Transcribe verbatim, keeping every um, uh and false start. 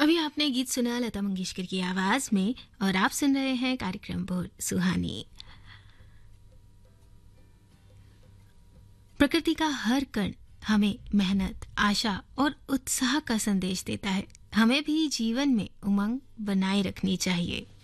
अभी आपने गीत सुना लता मंगेशकर की आवाज में और आप सुन रहे हैं कार्यक्रम बोल सुहानी। प्रकृति का हर कण हमें मेहनत, आशा और उत्साह का संदेश देता है। हमें भी जीवन में उमंग बनाए रखनी चाहिए।